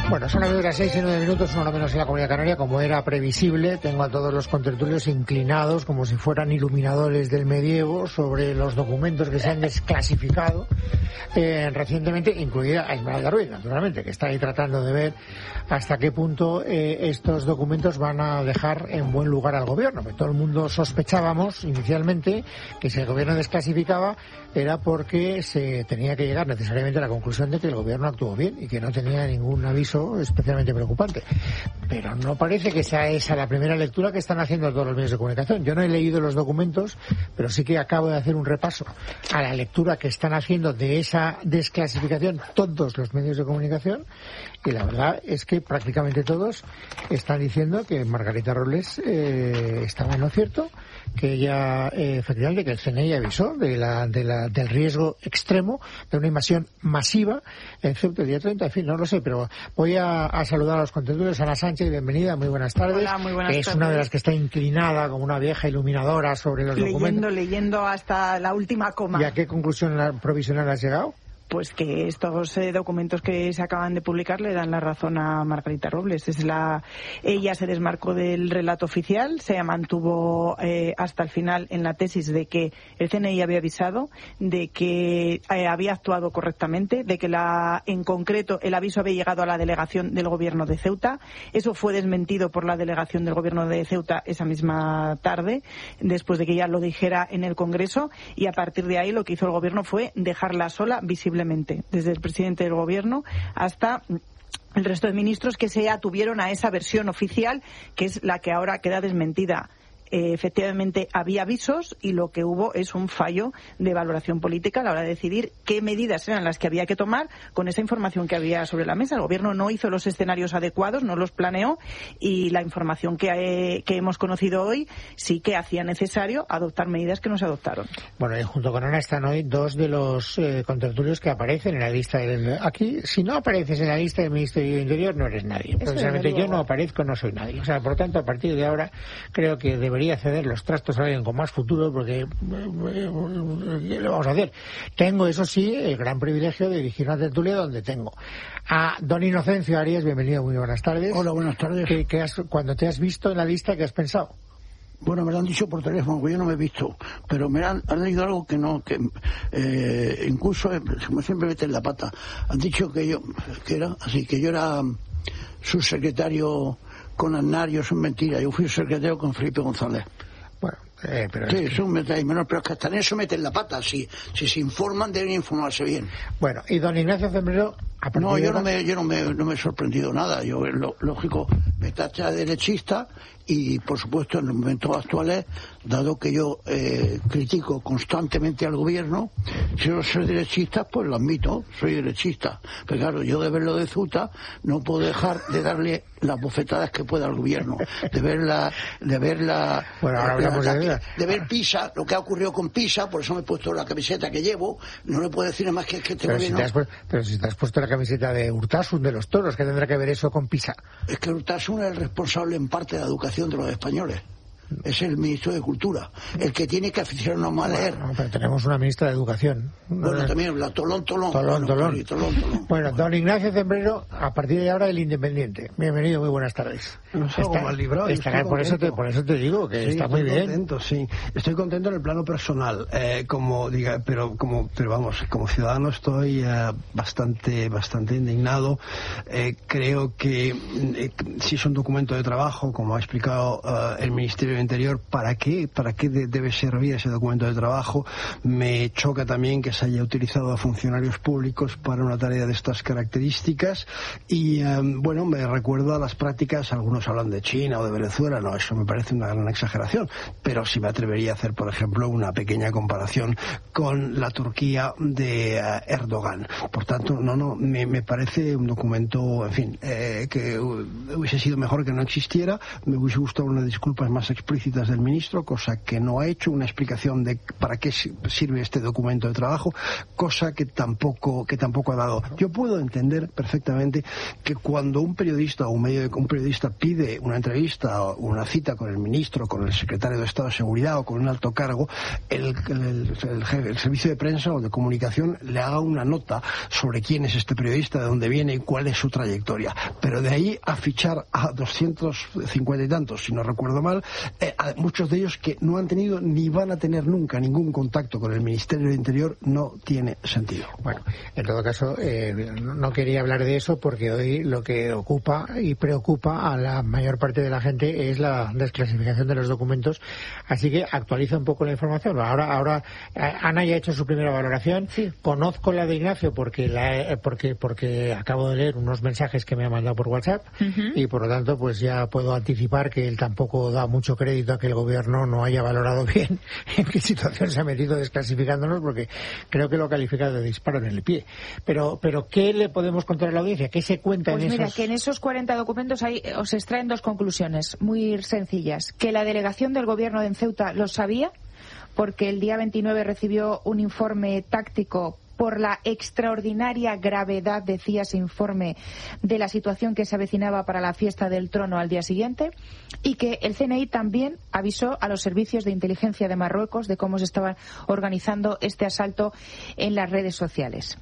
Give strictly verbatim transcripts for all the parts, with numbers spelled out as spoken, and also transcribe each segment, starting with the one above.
Bueno, son las seis y nueve minutos, una hora menos en la Comunidad Canaria. Como era previsible, tengo a todos los contertulios inclinados como si fueran iluminadores del medievo sobre los documentos que se han desclasificado eh, recientemente, incluida a Esmeralda Ruiz, naturalmente, que está ahí tratando de ver hasta qué punto eh, estos documentos van a dejar en buen lugar al gobierno. Porque todo el mundo sospechábamos inicialmente que si el gobierno desclasificaba era porque se tenía que llegar necesariamente a la conclusión de que el gobierno actuó bien y que no tenía ningún aviso especialmente preocupante. Pero no parece que sea esa la primera lectura que están haciendo todos los medios de comunicación. Yo no he leído los documentos, pero sí que acabo de hacer un repaso a la lectura que están haciendo de esa desclasificación todos los medios de comunicación, y la verdad es que prácticamente todos están diciendo que Margarita Robles eh, estaba en lo cierto, que ella eh, efectivamente que el C N I avisó de la, de la, del riesgo extremo de una invasión masiva en Ceuta el día treinta. En fin, no lo sé, pero voy a, a saludar a los contertulios. Ana Sánchez, bienvenida, muy buenas tardes. Hola, muy buenas es tardes. Una de las que está inclinada como una vieja iluminadora sobre los leyendo, documentos. Leyendo hasta la última coma. ¿Y a qué conclusión provisional has llegado? Pues que estos eh, documentos que se acaban de publicar le dan la razón a Margarita Robles. Es la, ella se desmarcó del relato oficial, se mantuvo eh, hasta el final en la tesis de que el C N I había avisado, de que eh, había actuado correctamente, de que la, en concreto el aviso había llegado a la delegación del gobierno de Ceuta. Eso fue desmentido por la delegación del gobierno de Ceuta esa misma tarde, después de que ella lo dijera en el Congreso, y a partir de ahí lo que hizo el gobierno fue dejarla sola visiblemente, desde el presidente del gobierno hasta el resto de ministros que se atuvieron a esa versión oficial, que es la que ahora queda desmentida. Eh, efectivamente había avisos y lo que hubo es un fallo de valoración política a la hora de decidir qué medidas eran las que había que tomar con esa información que había sobre la mesa. El gobierno no hizo los escenarios adecuados, no los planeó, y la información que, eh, que hemos conocido hoy sí que hacía necesario adoptar medidas que no se adoptaron. Bueno, y junto con Ana están hoy dos de los eh, contertulios que aparecen en la lista del... Aquí, si no apareces en la lista del Ministerio de Interior, no eres nadie. Precisamente yo no aparezco, no soy nadie. O sea, por tanto, a partir de ahora creo que debería Debería ceder los trastos a alguien con más futuro, porque ¿qué le vamos a hacer? Tengo, eso sí, el gran privilegio de dirigir una tertulia donde tengo a don Inocencio Arias. Bienvenido, muy buenas tardes. Hola, buenas tardes. ¿Qué, qué has, cuando te has visto en la lista, qué has pensado? Bueno, me lo han dicho por teléfono, que yo no me he visto, pero me han, han leído algo que no, que eh, incluso eh, como siempre meten la pata. Han dicho que yo, que era así, que yo era subsecretario con Aznar. Yo soy mentira, yo fui secretario con Felipe González. Bueno, eh, pero sí, es que... eso metéis menos, pero es que hasta en eso meten la pata. Si, si se informan, deben informarse bien. Bueno, y don Ignacio Zembrero... No, yo no me, yo no me, no me he sorprendido nada. Yo, lo, lógico, me tacha de derechista y, por supuesto, en los momentos actuales, dado que yo eh, critico constantemente al gobierno, si yo soy derechista, pues lo admito, soy derechista. Pero claro, yo de verlo de Ceuta no puedo dejar de darle las bofetadas que pueda al gobierno, de ver la, de ver la, bueno, ahora la, hablamos la, de, de ver Pisa, lo que ha ocurrido con Pisa. Por eso me he puesto la camiseta que llevo. No le puedo decir nada más que, que este pero gobierno... Si te has pu- pero si te has puesto la camiseta de Urtasun de los toros, ¿qué tendrá que ver eso con Pisa? Es que Urtasun es el responsable en parte de la educación de los españoles. Es el ministro de Cultura, el que tiene que aficionarnos más a leer. Bueno, pero tenemos una ministra de Educación. Bueno, ¿no? también la Tolón, Tolón. Tolón, bueno, Tolón. sí, Tolón, Tolón. Bueno, don Ignacio Zembrero, a partir de ahora el Independiente. Bienvenido, muy buenas tardes. No sé, Está, mal librado. Estará, por, eso te, por eso te digo que sí, está muy bien. Contento, sí, estoy contento en el plano personal, eh, como diga, pero como, pero vamos, como ciudadano estoy eh, bastante, bastante indignado. Eh, creo que eh, si es un documento de trabajo, como ha explicado eh, el Ministerio del Interior, ¿para qué? ¿Para qué de, debe servir ese documento de trabajo? Me choca también que se haya utilizado a funcionarios públicos para una tarea de estas características y, eh, bueno, me recuerda a las prácticas, algunos hablan de China o de Venezuela, no, eso me parece una gran exageración, pero sí me atrevería a hacer, por ejemplo, una pequeña comparación con la Turquía de uh, Erdogan. Por tanto, no, no, me, me parece un documento, en fin, eh, que hubiese sido mejor que no existiera. Me hubiese gustado unas disculpas más explícitas explícitas del ministro, cosa que no ha hecho, una explicación de para qué sirve este documento de trabajo, cosa que tampoco que tampoco ha dado. Yo puedo entender perfectamente que cuando un periodista o un medio de, un periodista pide una entrevista o una cita con el ministro, con el secretario de Estado de Seguridad o con un alto cargo, el, el, el, el, el servicio de prensa o de comunicación le haga una nota sobre quién es este periodista, de dónde viene y cuál es su trayectoria. Pero de ahí a fichar a doscientos cincuenta y tantos, si no recuerdo mal, eh, a muchos de ellos que no han tenido ni van a tener nunca ningún contacto con el Ministerio del Interior, no tiene sentido. Bueno, en todo caso, eh, no quería hablar de eso porque hoy lo que ocupa y preocupa a la mayor parte de la gente es la desclasificación de los documentos, así que actualiza un poco la información. Ahora, ahora Ana ya ha hecho su primera valoración. Sí. Conozco la de Ignacio porque la, porque porque acabo de leer unos mensajes que me ha mandado por WhatsApp, uh-huh. y por lo tanto pues ya puedo anticipar que él tampoco da mucho crédito a que el gobierno no haya valorado bien en qué situación se ha metido desclasificándonos, porque creo que lo califica de disparo en el pie. Pero, pero ¿qué le podemos contar a la audiencia? ¿Qué se cuenta pues en mira, esos...? Pues mira, que en esos cuarenta documentos hay, os extraen dos conclusiones muy sencillas. Que la delegación del gobierno de Ceuta lo sabía, porque el día veintinueve recibió un informe táctico por la extraordinaria gravedad, decía ese informe, de la situación que se avecinaba para la fiesta del trono al día siguiente, y que el C N I también avisó a los servicios de inteligencia de Marruecos de cómo se estaba organizando este asalto en las redes sociales.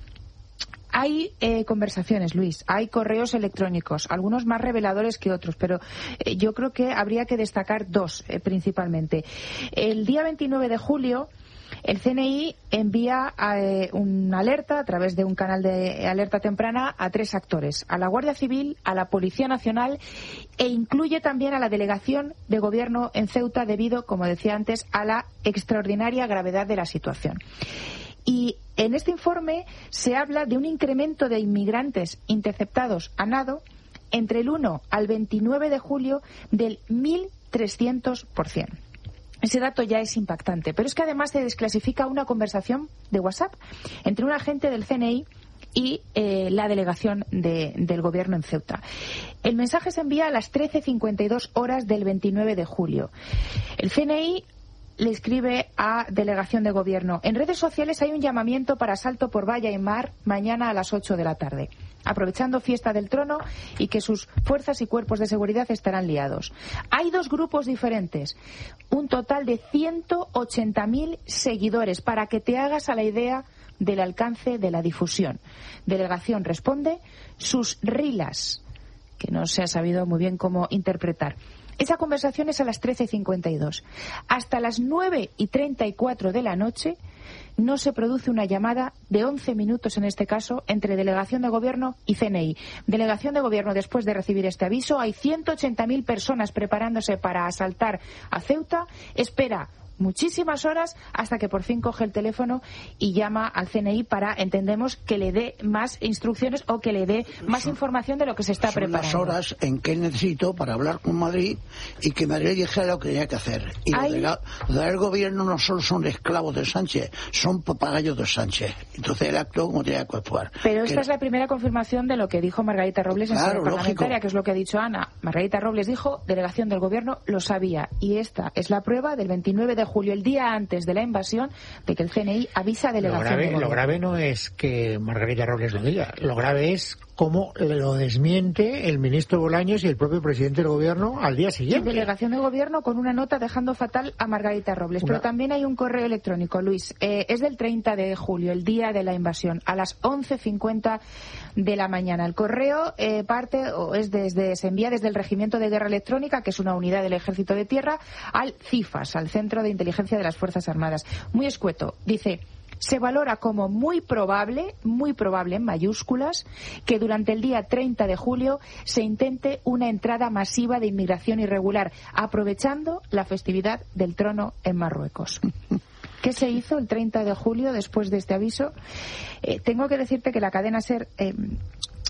Hay eh, conversaciones, Luis, hay correos electrónicos, algunos más reveladores que otros, pero eh, yo creo que habría que destacar dos eh, principalmente. El día veintinueve de julio, el C N I envía eh, una alerta a través de un canal de alerta temprana a tres actores, a la Guardia Civil, a la Policía Nacional e incluye también a la Delegación de Gobierno en Ceuta debido, como decía antes, a la extraordinaria gravedad de la situación. Y en este informe se habla de un incremento de inmigrantes interceptados a nado entre el uno al veintinueve de julio del mil trescientos por ciento. Ese dato ya es impactante, pero es que además se desclasifica una conversación de WhatsApp entre un agente del C N I y eh, la delegación de, del gobierno en Ceuta. El mensaje se envía a las trece cincuenta y dos horas del veintinueve de julio. El C N I le escribe a delegación de gobierno: en redes sociales hay un llamamiento para asalto por valla y mar mañana a las ocho de la tarde, aprovechando fiesta del trono y que sus fuerzas y cuerpos de seguridad estarán liados. Hay dos grupos diferentes, un total de ciento ochenta mil seguidores, para que te hagas a la idea del alcance de la difusión. Delegación responde: sus rilas, que no se ha sabido muy bien cómo interpretar. Esa conversación es a las trece cincuenta y dos. Hasta las nueve y treinta y cuatro de la noche no se produce una llamada de once minutos, en este caso, entre Delegación de Gobierno y C N I. Delegación de Gobierno, después de recibir este aviso, hay ciento ochenta mil personas preparándose para asaltar a Ceuta, espera muchísimas horas hasta que por fin coge el teléfono y llama al C N I para, entendemos, que le dé más instrucciones o que le dé más son, información de lo que se está son preparando. Son las horas en que necesito para hablar con Madrid y que Madrid dijera lo que tenía que hacer. Y Hay... los del gobierno no solo son esclavos de Sánchez, son papagayos de Sánchez. Entonces él actuó como tenía que actuar. Pero esta que... es la primera confirmación de lo que dijo Margarita Robles en claro, sede parlamentaria, lógico. que es lo que ha dicho Ana. Margarita Robles dijo: delegación del gobierno lo sabía. Y esta es la prueba del veintinueve de julio, el día antes de la invasión, de que el C N I avisa a delegación. Lo grave, de lo grave no es que Margarita Robles lo diga, lo grave es cómo lo desmiente el ministro Bolaños y el propio presidente del gobierno al día siguiente. Y delegación de gobierno con una nota dejando fatal a Margarita Robles. Una... Pero también hay un correo electrónico, Luis. Eh, es del treinta de julio, el día de la invasión, a las once cincuenta de la mañana. El correo eh, parte o es desde se envía desde el Regimiento de Guerra Electrónica, que es una unidad del Ejército de Tierra, al CIFAS, al Centro de Inteligencia de las Fuerzas Armadas. Muy escueto. Dice: se valora como muy probable, muy probable en mayúsculas, que durante el día treinta de julio se intente una entrada masiva de inmigración irregular, aprovechando la festividad del trono en Marruecos. ¿Qué se hizo el treinta de julio después de este aviso? Eh, tengo que decirte que la cadena SER... Eh,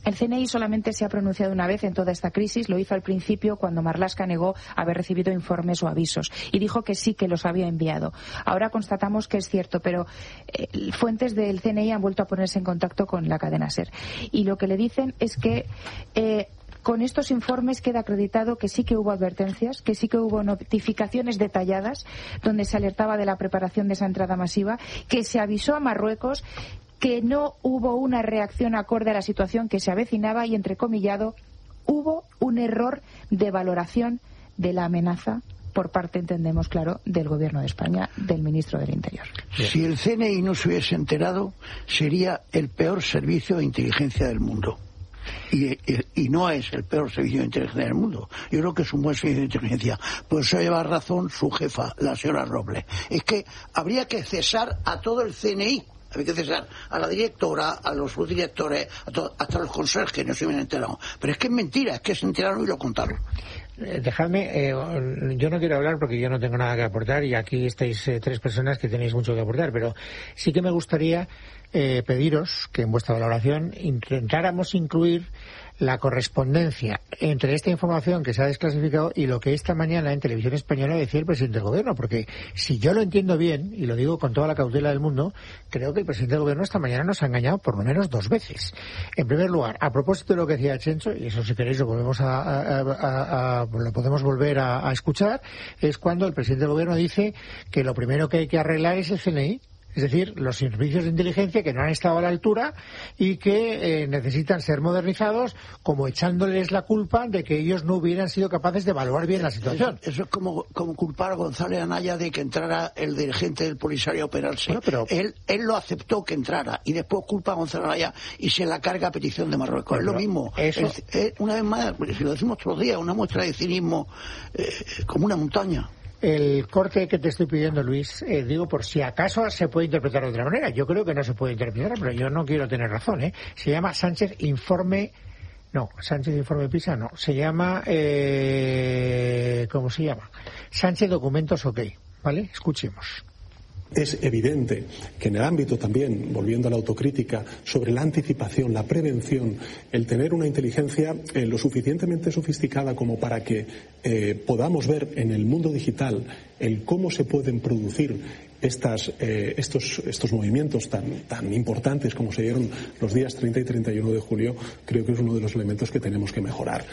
El C N I solamente se ha pronunciado una vez en toda esta crisis, lo hizo al principio cuando Marlaska negó haber recibido informes o avisos y dijo que sí que los había enviado. Ahora constatamos que es cierto, pero eh, fuentes del C N I han vuelto a ponerse en contacto con la cadena SER y lo que le dicen es que eh, con estos informes queda acreditado que sí que hubo advertencias, que sí que hubo notificaciones detalladas donde se alertaba de la preparación de esa entrada masiva, que se avisó a Marruecos, que no hubo una reacción acorde a la situación que se avecinaba y, entrecomillado, hubo un error de valoración de la amenaza por parte, entendemos, claro, del Gobierno de España, del Ministro del Interior. Si el C N I no se hubiese enterado, sería el peor servicio de inteligencia del mundo. Y, y, y no es el peor servicio de inteligencia del mundo. Yo creo que es un buen servicio de inteligencia. Por eso lleva razón su jefa, la señora Robles. Es que habría que cesar a todo el C N I. Habría que cesar a la directora, a los subdirectores, a to- hasta los conserjes, no se habían enterado. Pero es que es mentira, es que se enteraron y lo contaron. Eh, dejadme, eh, yo no quiero hablar porque yo no tengo nada que aportar y aquí estáis eh, tres personas que tenéis mucho que aportar, pero sí que me gustaría eh, pediros que en vuestra valoración intentáramos incluir la correspondencia entre esta información que se ha desclasificado y lo que esta mañana en Televisión Española decía el presidente del Gobierno, porque si yo lo entiendo bien, y lo digo con toda la cautela del mundo, creo que el presidente del Gobierno esta mañana nos ha engañado por lo menos dos veces. En primer lugar, a propósito de lo que decía Chencho, y eso si queréis lo volvemos a, a, a, a lo podemos volver a, a escuchar, es cuando el presidente del Gobierno dice que lo primero que hay que arreglar es el C N I. Es decir, los servicios de inteligencia que no han estado a la altura y que eh, necesitan ser modernizados, como echándoles la culpa de que ellos no hubieran sido capaces de evaluar bien la situación. Eso, eso es como, como culpar a González Anaya de que entrara el dirigente del Polisario a operarse. Bueno, pero... él, él lo aceptó que entrara y después culpa a González Anaya y se la carga a petición de Marruecos. Bueno, es lo mismo. Eso... Es, es, una vez más, si lo decimos todos los días, una muestra de cinismo eh, como una montaña. El corte que te estoy pidiendo, Luis, eh, digo por si acaso se puede interpretar de otra manera. Yo creo que no se puede interpretar, pero yo no quiero tener razón, ¿eh? Se llama Sánchez Informe... No, Sánchez Informe Pisa no. Se llama... Eh, ¿Cómo se llama? Sánchez Documentos OK, ¿vale? Escuchemos. Es evidente que en el ámbito también, volviendo a la autocrítica, sobre la anticipación, la prevención, el tener una inteligencia eh, lo suficientemente sofisticada como para que eh, podamos ver en el mundo digital el cómo se pueden producir estas, eh, estos, estos movimientos tan, tan importantes como se dieron los días treinta y treinta y uno de julio, creo que es uno de los elementos que tenemos que mejorar.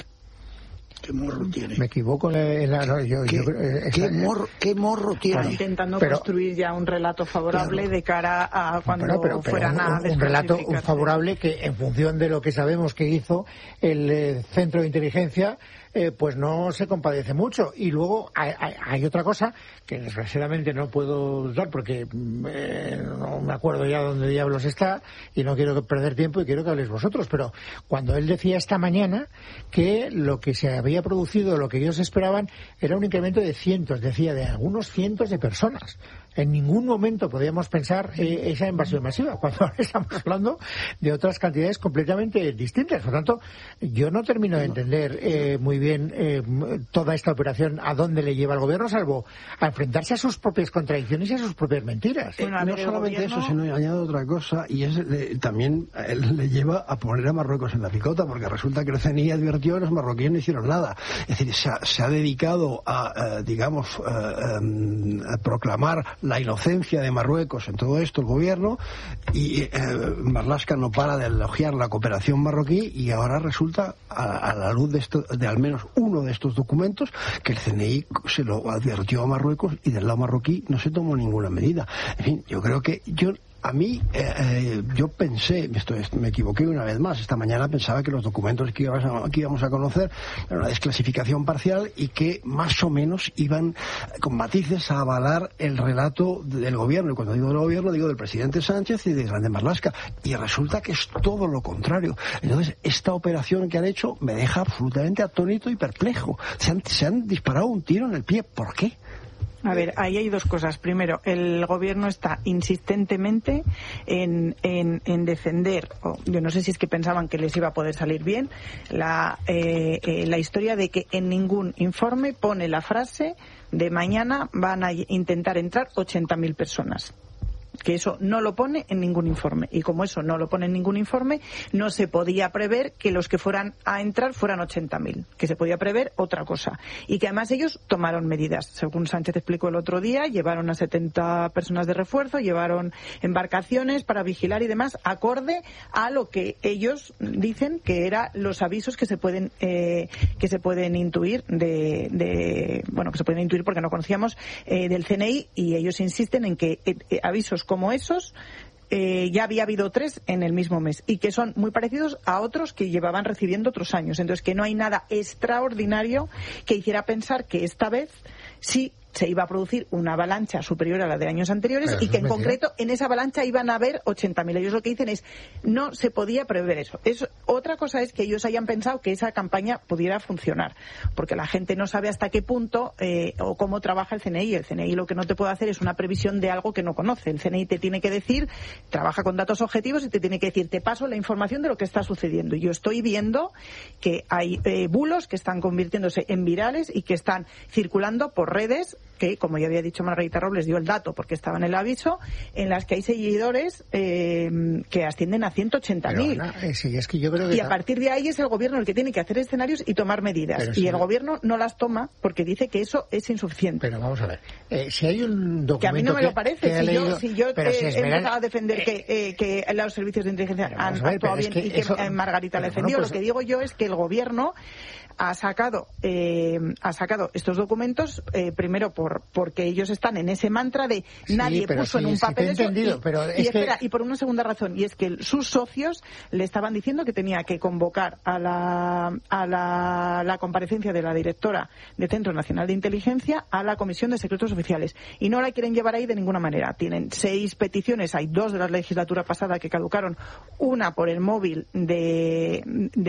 ¿Qué morro tiene? Me equivoco en la... No, yo, ¿Qué, yo, eh, ¿qué, morro, ¿Qué morro tiene? Bueno, intentando pero, construir ya un relato favorable claro. de cara a cuando bueno, pero, pero fueran a un, un relato un favorable que en función de lo que sabemos que hizo el eh, Centro de Inteligencia eh, pues no se compadece mucho. Y luego hay, hay, hay otra cosa que desgraciadamente no puedo dar porque eh, no me acuerdo ya dónde diablos está y no quiero perder tiempo y quiero que habléis vosotros, pero cuando él decía esta mañana que lo que se había producido, lo que ellos esperaban era un incremento de cientos, decía, de algunos cientos de personas. En ningún momento podíamos pensar eh, esa invasión masiva, cuando ahora estamos hablando de otras cantidades completamente distintas. Por tanto, yo no termino de entender eh, muy bien eh, toda esta operación, a dónde le lleva el gobierno, salvo a enfrentarse a sus propias contradicciones y a sus propias mentiras. Eh, no solamente gobierno... eso, sino añado otra cosa, y es eh, también eh, le lleva a poner a Marruecos en la picota, porque resulta que el C N I advirtió y los marroquíes no hicieron nada. Es decir, se ha, se ha dedicado a, eh, digamos, eh, eh, a proclamar la inocencia de Marruecos en todo esto, el gobierno, y eh, Marlaska no para de elogiar la cooperación marroquí, y ahora resulta, a, a la luz de, esto, de al menos uno de estos documentos, que el C N I se lo advirtió a Marruecos y del lado marroquí no se tomó ninguna medida. En fin, yo creo que yo A mí, eh, eh, yo pensé, esto es, me equivoqué una vez más, esta mañana pensaba que los documentos que íbamos, a, que íbamos a conocer era una desclasificación parcial y que más o menos iban con matices a avalar el relato del gobierno. Y cuando digo del gobierno, digo del presidente Sánchez y de Grande Marlaska. Y resulta que es todo lo contrario. Entonces, esta operación que han hecho me deja absolutamente atónito y perplejo. Se han, se han disparado un tiro en el pie. ¿Por qué? A ver, ahí hay dos cosas. Primero, el gobierno está insistentemente en, en, en defender, o yo no sé si es que pensaban que les iba a poder salir bien, la, eh, eh, la historia de que en ningún informe pone la frase de mañana van a intentar entrar ochenta mil personas. que eso no lo pone en ningún informe. Y como eso no lo pone en ningún informe, no se podía prever que los que fueran a entrar fueran ochenta mil, que se podía prever otra cosa. Y que además ellos tomaron medidas. Según Sánchez explicó el otro día, llevaron a setenta personas de refuerzo, llevaron embarcaciones para vigilar y demás, acorde a lo que ellos dicen que eran los avisos que se pueden eh, que se pueden intuir de, de bueno que se pueden intuir porque no conocíamos eh, del C N I, y ellos insisten en que eh, eh, avisos como esos Eh, ya había habido tres en el mismo mes y que son muy parecidos a otros que llevaban recibiendo otros años. Entonces, que no hay nada extraordinario que hiciera pensar que esta vez sí se iba a producir una avalancha superior a la de años anteriores y que en concreto en esa avalancha iban a haber ochenta mil. Ellos lo que dicen es no se podía prever eso. Es, otra cosa es que ellos hayan pensado que esa campaña pudiera funcionar, porque la gente no sabe hasta qué punto eh, o cómo trabaja el C N I. El C N I lo que no te puede hacer es una previsión de algo que no conoce. El C N I te tiene que decir, trabaja con datos objetivos y te tiene que decir, te paso la información de lo que está sucediendo. Y yo estoy viendo que hay eh, bulos que están convirtiéndose en virales y que están circulando por redes que, como ya había dicho Margarita Robles, dio el dato porque estaba en el aviso, en las que hay seguidores eh, que ascienden a ciento ochenta mil. Eh, sí, es que yo creo que y a partir de ahí es el gobierno el que tiene que hacer escenarios y tomar medidas. Pero y si el no... gobierno no las toma porque dice que eso es insuficiente. Pero vamos a ver, eh, si hay un documento que a mí no me que, lo parece. Si leído... yo, si yo pero eh, si he Esmeralda... empezado a defender que, eh, que los servicios de inteligencia han ver, actuado bien es que y que eso... Margarita pero le defendió, bueno, pues... lo que digo yo es que el gobierno ha sacado eh, ha sacado estos documentos eh, primero por porque ellos están en ese mantra de nadie sí, puso sí, en un sí papel eso entendido, y, pero y, es espera, que... y por una segunda razón, y es que sus socios le estaban diciendo que tenía que convocar a la a la, la comparecencia de la directora del Centro Nacional de Inteligencia a la Comisión de Secretos Oficiales y no la quieren llevar ahí de ninguna manera. Tienen seis peticiones, hay dos de la legislatura pasada que caducaron, una por el móvil de,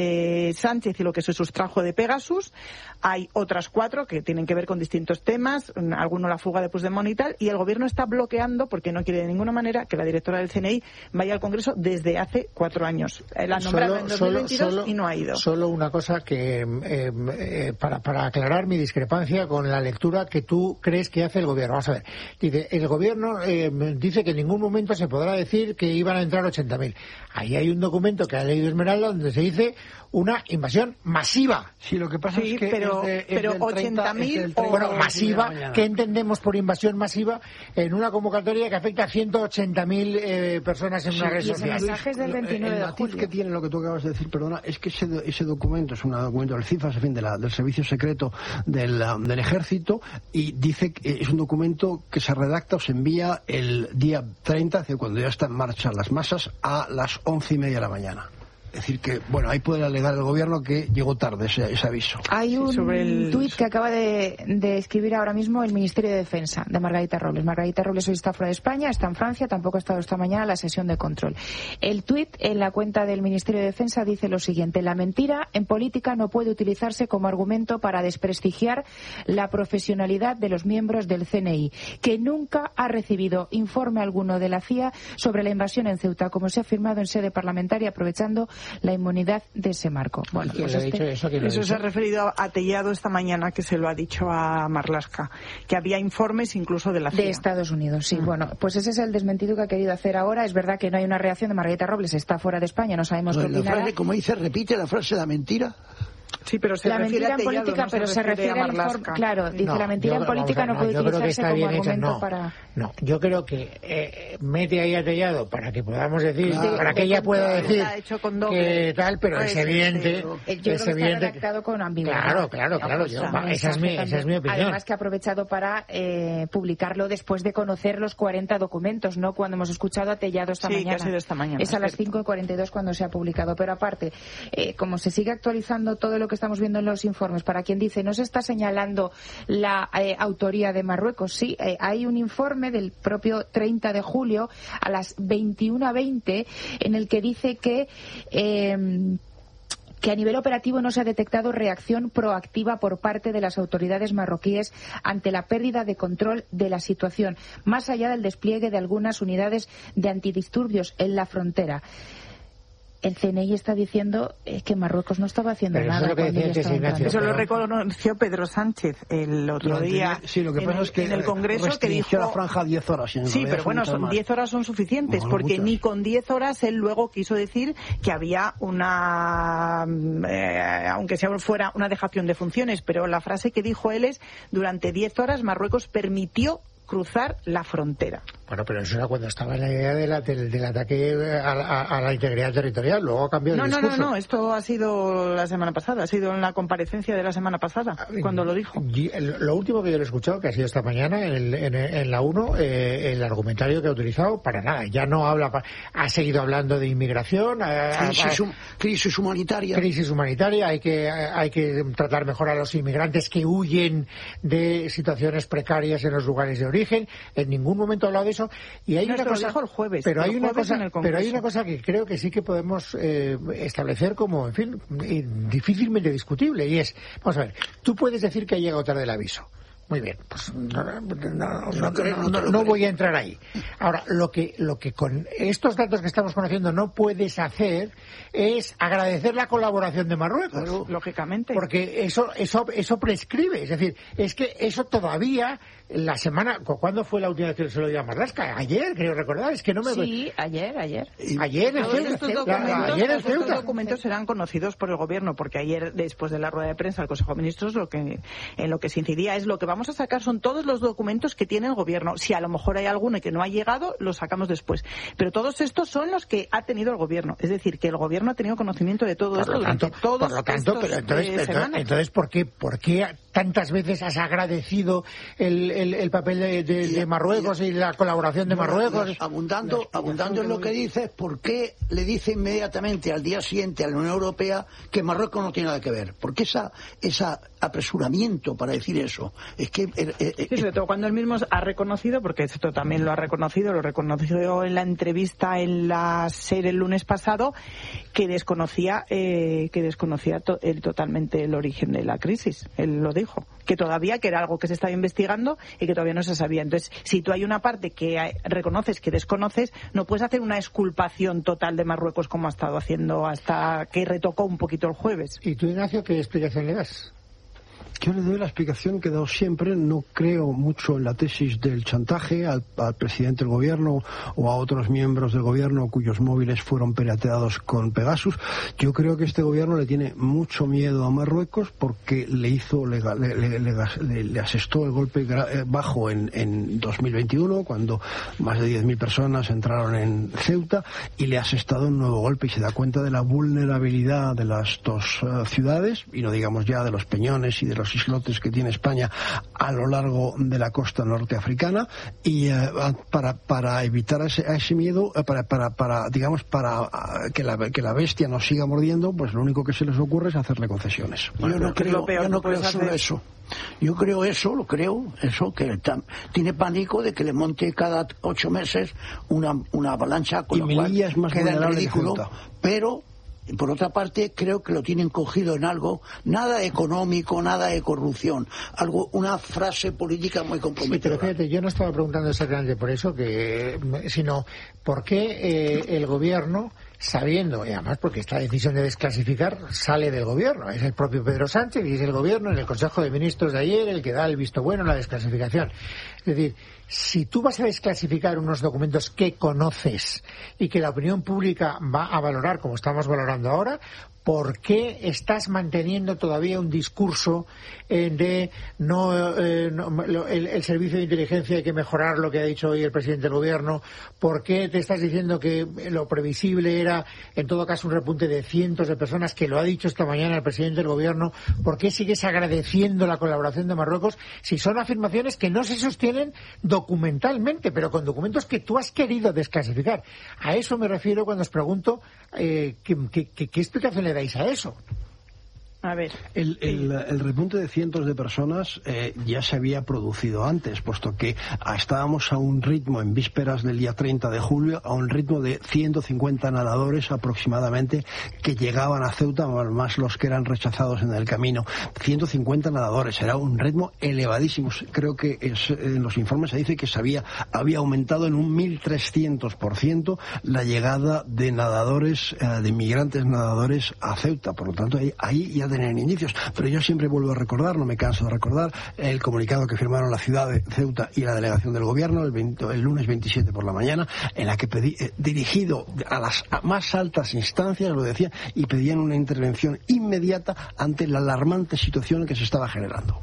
de Sánchez y lo que se sustrajo de Pegasus. Hay otras cuatro que tienen que ver con distintos temas, alguno la fuga de Puigdemont y tal, y el gobierno está bloqueando porque no quiere de ninguna manera que la directora del C N I vaya al Congreso desde hace cuatro años. La han nombrado en dos mil veintidós solo, y no ha ido. Solo una cosa que eh, eh, para, para aclarar mi discrepancia con la lectura que tú crees que hace el gobierno. Vamos a ver. Dice, el gobierno eh, dice que en ningún momento se podrá decir que iban a entrar ochenta mil. Ahí hay un documento que ha leído Esmeralda donde se dice una invasión masiva. Sí, lo que pasa sí, es que pero, es de, es pero ochenta mil o... Bueno, masiva, ¿qué entendemos por invasión masiva en una convocatoria que afecta a ciento ochenta mil eh, personas en sí, una red y social? mensajes del veintinueve el de matiz julio. que tiene lo que tú acabas de decir, perdona, es que ese, ese documento es un documento del CIFAS, en fin, de la, del servicio secreto del, del ejército, y dice que es un documento que se redacta o se envía el día treinta, es decir, cuando ya están en marcha las masas, a las once y media de la mañana. Es decir que, bueno, ahí puede alegar el gobierno que llegó tarde ese, ese aviso. Hay un sobre el... tuit que acaba de, de escribir ahora mismo el Ministerio de Defensa de Margarita Robles. Margarita Robles hoy está fuera de España, está en Francia, tampoco ha estado esta mañana en la sesión de control. El tuit en la cuenta del Ministerio de Defensa dice lo siguiente: la mentira en política no puede utilizarse como argumento para desprestigiar la profesionalidad de los miembros del C N I, que nunca ha recibido informe alguno de la C I A sobre la invasión en Ceuta, como se ha afirmado en sede parlamentaria, aprovechando la inmunidad de ese marco. Bueno, ¿Quién pues le ha este... dicho eso? ¿Quién lo ha Eso dicho? se ha referido a Tellado esta mañana, que se lo ha dicho a Marlaska, que había informes incluso de la C I A. De Estados Unidos, sí. Mm. Bueno, pues ese es el desmentido que ha querido hacer ahora. Es verdad que no hay una reacción de Margarita Robles, está fuera de España, no sabemos qué La opinará. frase, como dice, repite la frase la mentira. Sí, pero se la refiere mentira a Tellado, en política, no pero se refiere, a al informe. Marlaska. Claro, dice No, la mentira yo- en política vamos a no ver, puede yo creo que utilizarse está como bien hecha, argumento no. para. No, yo creo que eh, mete ahí a Tellado para que podamos decir, Claro. para que De- ella de- pueda está decir hecho con doble. que tal, pero Pues, es evidente, pero- Eh, Yo es creo que está evidente. redactado con ambigüedad. Claro, claro, claro. Pues, Yo, un va, esa, es mi, mensaje esa es mi también. opinión. Además que ha aprovechado para eh, publicarlo después de conocer los cuarenta documentos, ¿no? Cuando hemos escuchado a Tellado esta Sí, que mañana. ha sido esta mañana, Es a es las cierto. cinco y cuarenta y dos cuando se ha publicado. Pero aparte, eh, como se sigue actualizando todo lo que estamos viendo en los informes, para quien dice no se está señalando la eh, autoría de Marruecos, sí, eh, hay un informe del propio treinta de julio a las veintiuna veinte en el que dice que eh, que a nivel operativo no se ha detectado reacción proactiva por parte de las autoridades marroquíes ante la pérdida de control de la situación, más allá del despliegue de algunas unidades de antidisturbios en la frontera. el C N I está diciendo eh, que Marruecos no estaba haciendo pero nada. Eso, es lo que decía antes Ignacio, eso pero... lo reconoció Pedro Sánchez el otro día. Sí, lo que pasa el, es que en el Congreso que dijo la franja diez horas. Sí, pero bueno, son diez horas son suficientes, no, porque muchas. Ni con diez horas él luego quiso decir que había una, eh, aunque sea fuera una dejación de funciones, pero la frase que dijo él es: durante diez horas Marruecos permitió cruzar la frontera. Bueno, pero eso era cuando estaba en la idea de la, del, del ataque a, a, a la integridad territorial, luego cambió no, el no, discurso. No, no, no, esto ha sido la semana pasada, ha sido en la comparecencia de la semana pasada, cuando lo dijo. Lo último que yo le he escuchado, que ha sido esta mañana, en, el, en, en la uno, eh, el argumentario que ha utilizado, para nada, ya no habla, ha seguido hablando de inmigración, a, crisis, a, hum, crisis humanitaria. Crisis humanitaria, hay que, hay que tratar mejor a los inmigrantes que huyen de situaciones precarias en los lugares de origen. En ningún momento ha hablado de eso, y hay no, una cosa, lo dijo el jueves, pero hay el una jueves cosa, en el pero hay una cosa que creo que sí que podemos eh, establecer como, en fin, difícilmente discutible, y es, vamos a ver, tú puedes decir que ha llegado tarde el aviso. Muy bien, pues no, no, no, no, no, no, no voy a entrar ahí. Ahora, lo que, lo que con estos datos que estamos conociendo no puedes hacer es agradecer la colaboración de Marruecos. Claro, lógicamente. Porque eso, eso, eso prescribe. Es decir, es que eso todavía, la semana, ¿cuándo fue la última vez que se lo dio a Marlaska? Ayer, creo recordar, es que no me... Sí, ayer, ayer. Ayer, todos ayer, estos Ceuta, documentos, ayer en estos Ceuta. documentos serán conocidos por el gobierno, porque ayer, después de la rueda de prensa del Consejo de Ministros, lo que, en lo que se incidía es lo que vamos a sacar son todos los documentos que tiene el gobierno. Si a lo mejor hay alguno que no ha llegado, lo sacamos después. Pero todos estos son los que ha tenido el gobierno. Es decir, que el gobierno ha tenido conocimiento de todo por esto lo tanto, durante todos por lo tanto, estos pero entonces, eh, entonces, semanas. entonces, ¿por qué, por qué tantas veces has agradecido el, el, el papel de, de, de Marruecos y la colaboración de Marruecos? Abundando, abundando en lo que dices, ¿por qué le dice inmediatamente al día siguiente a la Unión Europea que Marruecos no tiene nada que ver? ¿Por qué esa, esa apresuramiento para decir eso? Es que... Eh, eh, sí, sobre todo cuando él mismo ha reconocido, porque esto también lo ha reconocido, lo reconoció en la entrevista en la SER el lunes pasado, que desconocía eh, que desconocía to el, totalmente el origen de la crisis. Él lo dijo, que todavía, que era algo que se estaba investigando y que todavía no se sabía. Entonces, si tú hay una parte que hay, reconoces que desconoces, no puedes hacer una exculpación total de Marruecos como ha estado haciendo hasta que retocó un poquito el jueves. ¿Y tú, Ignacio, qué explicación le das? Yo le doy la explicación que he dado siempre. No creo mucho en la tesis del chantaje al, al presidente del gobierno o a otros miembros del gobierno cuyos móviles fueron pirateados con Pegasus. Yo creo que este gobierno le tiene mucho miedo a Marruecos porque le hizo, le, le, le, le, le asestó el golpe bajo en, en dos mil veintiuno, cuando más de diez mil personas entraron en Ceuta, y le ha asestado un nuevo golpe, y se da cuenta de la vulnerabilidad de las dos uh, ciudades, y no digamos ya de los peñones y de los islotes que tiene España a lo largo de la costa norteafricana, y eh, para para evitar ese, ese miedo, eh, para para para digamos para uh, que la que la bestia nos siga mordiendo, pues lo único que se les ocurre es hacerle concesiones. Yo no creo, yo no creo solo eso. Yo creo eso, lo creo, eso, que tam, tiene pánico de que le monte cada ocho meses una, una avalancha con y lo Melilla cual es más queda en vulnerable ridículo, que Ceuta. Pero por otra parte, creo que lo tienen cogido en algo, nada económico, nada de corrupción, algo, una frase política muy comprometedora. Sí, pero fíjate, yo no estaba preguntando exactamente por eso, que, sino por qué eh, el gobierno, sabiendo, y además porque esta decisión de desclasificar sale del gobierno, es el propio Pedro Sánchez y es el gobierno en el Consejo de Ministros de ayer el que da el visto bueno a la desclasificación. Es decir, si tú vas a desclasificar unos documentos que conoces y que la opinión pública va a valorar como estamos valorando ahora, ¿por qué estás manteniendo todavía un discurso eh, de no, eh, no lo, el, el servicio de inteligencia hay que mejorar, lo que ha dicho hoy el presidente del gobierno? ¿Por qué te estás diciendo que lo previsible era en todo caso un repunte de cientos de personas, que lo ha dicho esta mañana el presidente del gobierno? ¿Por qué sigues agradeciendo la colaboración de Marruecos si son afirmaciones que no se sostienen documentalmente, pero con documentos que tú has querido desclasificar? A eso me refiero cuando os pregunto eh, ¿qué, qué, qué explicación le dais a eso? A ver, el, el, el repunte de cientos de personas eh, ya se había producido antes, puesto que estábamos a un ritmo en vísperas del día treinta de julio, a un ritmo de ciento cincuenta nadadores aproximadamente que llegaban a Ceuta, más los que eran rechazados en el camino. ciento cincuenta nadadores, era un ritmo elevadísimo. Creo que es, en los informes se dice que se había, había aumentado en un mil trescientos por ciento la llegada de nadadores, eh, de inmigrantes nadadores a Ceuta. Por lo tanto, ahí, ahí ya tenían indicios, pero yo siempre vuelvo a recordar, no me canso de recordar, el comunicado que firmaron la ciudad de Ceuta y la delegación del gobierno el, veinte, el lunes veintisiete por la mañana, en la que pedí, eh, dirigido a las a más altas instancias, lo decía, y pedían una intervención inmediata ante la alarmante situación que se estaba generando.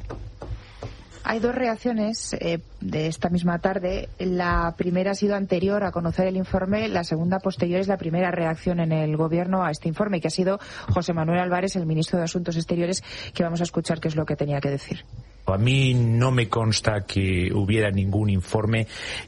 Hay dos reacciones eh, de esta misma tarde. La primera ha sido anterior a conocer el informe, la segunda posterior es la primera reacción en el Gobierno a este informe, que ha sido José Manuel Álvarez, el ministro de Asuntos Exteriores, que vamos a escuchar qué es lo que tenía que decir. A mí no me consta que hubiera ningún informe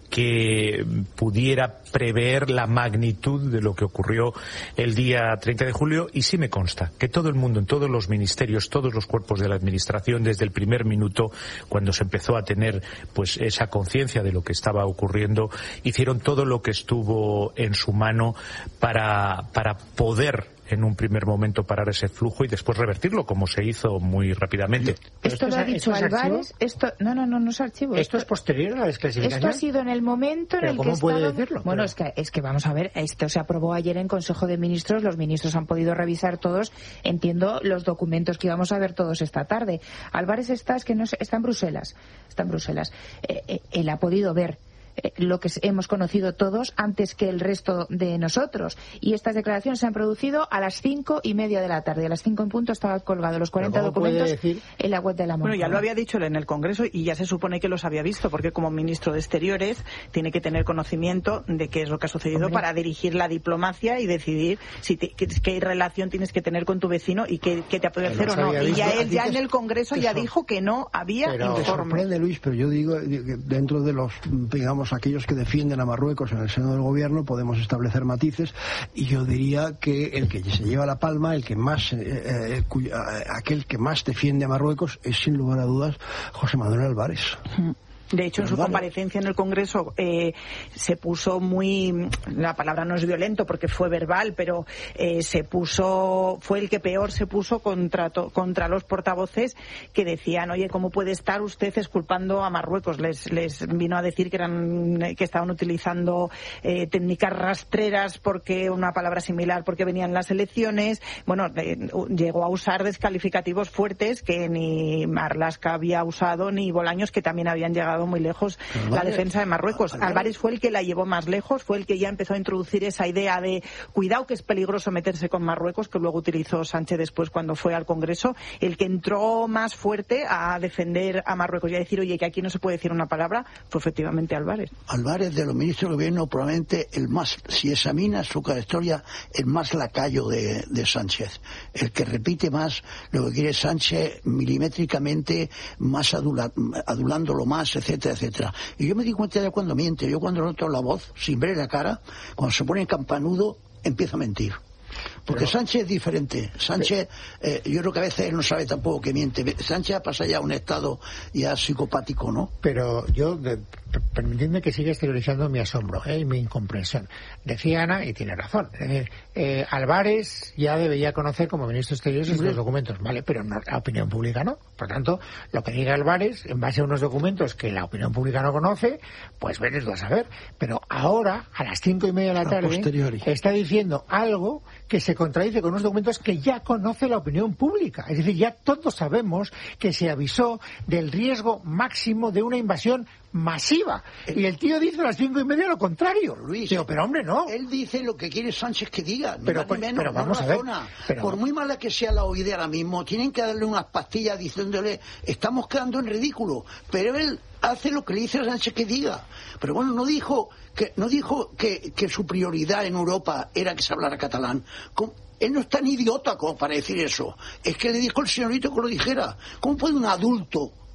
que pudiera prever la magnitud de lo que ocurrió el día treinta de julio, y sí me consta que todo el mundo, en todos los ministerios, todos los cuerpos de la administración, desde el primer minuto, cuando se empezó a tener pues esa conciencia de lo que estaba ocurriendo, hicieron todo lo que estuvo en su mano para, para poder en un primer momento parar ese flujo y después revertirlo, como se hizo muy rápidamente. Esto lo ha dicho Álvarez. Esto, no, no, no, no es archivo. ¿Esto, esto es posterior a la desclasificación? Esto ha sido en el momento en el que ¿cómo puede estaban... decirlo? Bueno, Pero... es que es que vamos a ver, esto se aprobó ayer en Consejo de Ministros, los ministros han podido revisar todos, entiendo, los documentos que íbamos a ver todos esta tarde. Álvarez está, es que no está en Bruselas, está en Bruselas. Eh, eh, él ha podido ver lo que hemos conocido todos antes que el resto de nosotros, y estas declaraciones se han producido a las cinco y media de la tarde. A las cinco en punto estaban colgados los cuarenta documentos decir... en la web de la Moncloa. Bueno, ya lo había dicho él en el Congreso y ya se supone que los había visto, porque como ministro de Exteriores tiene que tener conocimiento de qué es lo que ha sucedido. Hombre, para dirigir la diplomacia y decidir si te, qué, qué relación tienes que tener con tu vecino y qué, qué te puede hacer o no. Y ya él ya en el Congreso ya dijo que no había pero informe. Me sorprende, Luis, pero yo digo que dentro de los, digamos, aquellos que defienden a Marruecos en el seno del gobierno podemos establecer matices, y yo diría que el que se lleva la palma, el que más, eh, eh, cuya, aquel que más defiende a Marruecos es sin lugar a dudas José Manuel Álvarez. Mm. De hecho, en su comparecencia en el Congreso eh, se puso muy, la palabra no es violento porque fue verbal, pero eh, se puso, fue el que peor se puso contra, to, contra los portavoces que decían, oye, ¿cómo puede estar usted exculpando a Marruecos? Les, les vino a decir que eran, que estaban utilizando eh, técnicas rastreras, porque una palabra similar, porque venían las elecciones. Bueno, eh, llegó a usar descalificativos fuertes que ni Marlaska había usado, ni Bolaños, que también habían llegado muy lejos Álvarez, la defensa de Marruecos. Álvarez. Álvarez fue el que la llevó más lejos, fue el que ya empezó a introducir esa idea de cuidado que es peligroso meterse con Marruecos, que luego utilizó Sánchez después cuando fue al Congreso, el que entró más fuerte a defender a Marruecos y a decir, oye, que aquí no se puede decir una palabra, fue efectivamente Álvarez. Álvarez, de los ministros del gobierno, probablemente el más, si examina su trayectoria, el más lacayo de, de Sánchez, el que repite más lo que quiere Sánchez milimétricamente, más adula, adulándolo más, etcétera, etcétera. Y yo me di cuenta de cuando miente. Yo cuando noto la voz, sin ver la cara, cuando se pone campanudo, empieza a mentir. Porque pero, Sánchez es diferente. Sánchez, eh, yo creo que a veces él no sabe tampoco que miente. Sánchez pasa ya a un estado ya psicopático, ¿no? Pero yo, de, permitidme que siga exteriorizando mi asombro ¿eh? y mi incomprensión. Decía Ana, y tiene razón, eh, eh, Álvarez ya debería conocer como ministro de Exteriores estos sí. documentos, ¿vale? Pero no, la opinión pública no. Por tanto, lo que diga Álvarez, en base a unos documentos que la opinión pública no conoce, pues veres a saber. Pero ahora, a las cinco y media de la tarde, está diciendo algo que se contradice con unos documentos que ya conoce la opinión pública. Es decir, ya todos sabemos que se avisó del riesgo máximo de una invasión masiva. Y el tío dice a las cinco y media lo contrario. Luis, Digo, pero hombre, no. Él dice lo que quiere Sánchez que diga. Pero, ni menos, pero vamos no a ver. Pero... Por muy mala que sea la oída ahora mismo, tienen que darle unas pastillas diciéndole, estamos quedando en ridículo. Pero él hace lo que le dice a Sánchez que diga. Pero bueno, no dijo que no dijo que, que su prioridad en Europa era que se hablara catalán. ¿Cómo? Él no es tan idiota como para decir eso. Es que le dijo el señorito que lo dijera. ¿Cómo puede un adulto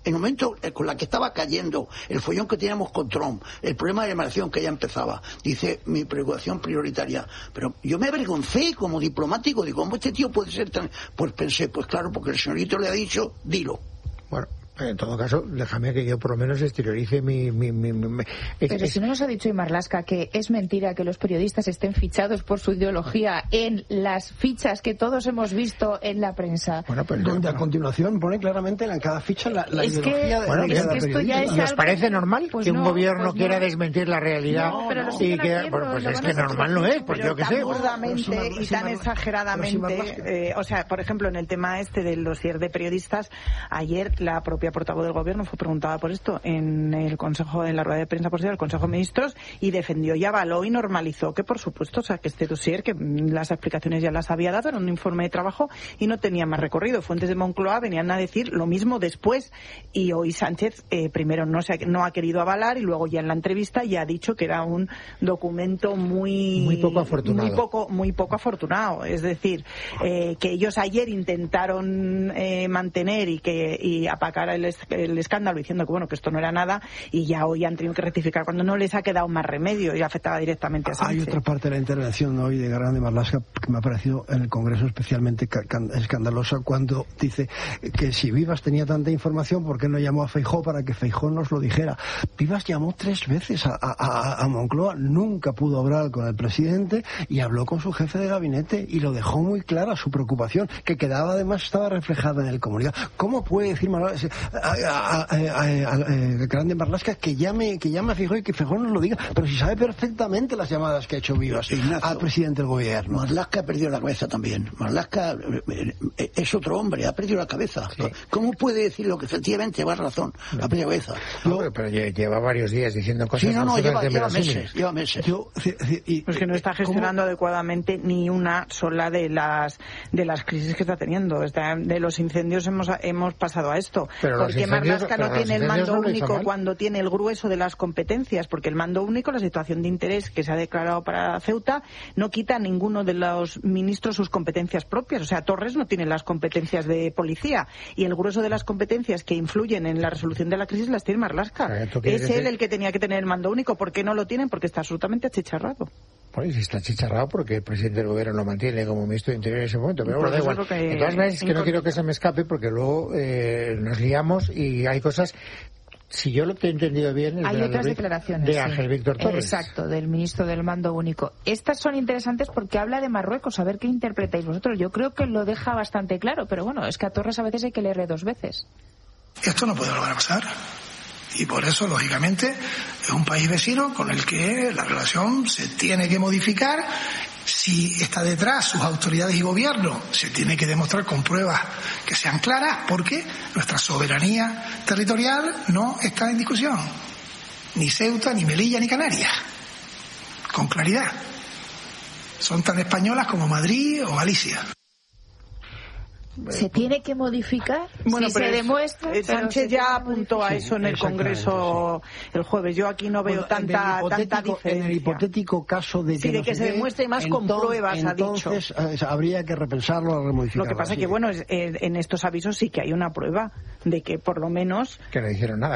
el momento con la que estaba cayendo, el follón que teníamos con Trump, el problema de la emigración que ya empezaba, dice, mi preocupación prioritaria. Pero yo me avergoncé como diplomático, digo, ¿cómo este tío puede ser tan...? Pues pensé, pues claro, porque el señorito le ha dicho, dilo. Bueno, en todo caso, déjame que yo por lo menos exteriorice mi... mi, mi, mi es, Pero es... si no nos ha dicho Marlaska que es mentira que los periodistas estén fichados por su ideología en las fichas que todos hemos visto en la prensa. Bueno, pues donde a continuación pone claramente en cada ficha la, la es ideología que, de, bueno, de es cada que esto ya es ¿Y os algo... parece normal pues que un no, gobierno pues quiera no. desmentir la realidad? No, pero lo y siguen que, haciendo, bueno, pues lo es van que a hacer normal no es, pues pero yo qué tan sé. burdamente Pero si y tan Marlaska- exageradamente, eh, o sea, por ejemplo, en el tema este del dossier de periodistas, ayer la propia portavoz del gobierno fue preguntada por esto en el Consejo, en la rueda de prensa posterior del Consejo de Ministros, y defendió y avaló y normalizó que, por supuesto, o sea, que este dossier, que las explicaciones ya las había dado, era un informe de trabajo y no tenía más recorrido. Fuentes de Moncloa venían a decir lo mismo después, y hoy Sánchez eh, primero no se ha, no ha querido avalar y luego ya en la entrevista ya ha dicho que era un documento muy Muy poco afortunado. muy poco muy poco afortunado. Es decir, eh, que ellos ayer intentaron eh, mantener y que y apacar el, es, el escándalo diciendo que bueno, que esto no era nada, y ya hoy han tenido que rectificar cuando no les ha quedado más remedio y afectaba directamente a Sánchez. Hay otra parte de la intervención hoy de Grande Marlaska que me ha parecido en el Congreso especialmente escandalosa, cuando dice que si Vivas tenía tanta información, ¿por qué no llamó a Feijóo para que Feijóo nos lo dijera? Vivas llamó tres veces a, a, a Moncloa, nunca pudo hablar con el presidente y habló con su jefe de gabinete y lo dejó muy clara su preocupación, que quedaba además, estaba reflejada en el comunicado. ¿Cómo puede decir Marlaska, a, a, a, a, a, a Grande Marlaska que llame, que llame a Feijóo y que Feijóo nos lo diga? Pero si sabe perfectamente las llamadas que ha hecho Vivas Ignacio, al presidente del gobierno. Marlaska ha perdido la cabeza también. Marlaska eh, es otro hombre, ha perdido la cabeza. Sí. ¿Cómo puede decir lo que efectivamente lleva razón? No. Ha perdido la cabeza. No, no, pero lleva varios días diciendo cosas. Sí, no, no, lleva, lleva meses. Lleva meses. Yo, y, pues que no está gestionando ¿cómo? adecuadamente ni una sola de las de las crisis que está teniendo. Está, de los incendios hemos hemos pasado a esto. Pero porque Marlaska no tiene el mando no único cuando tiene el grueso de las competencias, porque el mando único, la situación de interés que se ha declarado para Ceuta, no quita a ninguno de los ministros sus competencias propias. O sea, Torres no tiene las competencias de policía y el grueso de las competencias que influyen en la resolución de la crisis las tiene Marlaska. Es él el que tenía que tener el mando único. ¿Por qué no lo tienen? Porque está absolutamente achicharrado. Pues está achicharrado porque el presidente del gobierno lo mantiene como ministro de Interior en ese momento. Pero bueno, da igual. Que, de todas maneras, es que no quiero que se me escape porque luego eh, nos liamos y hay cosas... Si yo lo he entendido bien, hay otras declaraciones de Ángel sí. Víctor Torres. Exacto, del ministro del mando único. Estas son interesantes porque habla de Marruecos, a ver qué interpretáis vosotros. Yo creo que lo deja bastante claro, pero bueno, es que a Torres a veces hay que leerle dos veces. Esto no puede volver a pasar. Y por eso, lógicamente, es un país vecino con el que la relación se tiene que modificar. Si está detrás sus autoridades y gobierno, se tiene que demostrar con pruebas que sean claras, porque nuestra soberanía territorial no está en discusión. Ni Ceuta, ni Melilla, ni Canarias. Con claridad. Son tan españolas como Madrid o Galicia. ¿Se tiene que modificar? Bueno, si pero se demuestra. Eh, Sánchez ya apuntó a eso sí, en el Congreso sí. el jueves. Yo aquí no veo bueno, tanta, tanta diferencia. En el hipotético caso de que, sí, de no que se demuestre más entonces, con pruebas, entonces, ha dicho. Eh, habría que repensarlo o remodificarlo. Lo que pasa es que, bueno, es, eh, en estos avisos sí que hay una prueba de que por lo menos... Que no dijeron nada.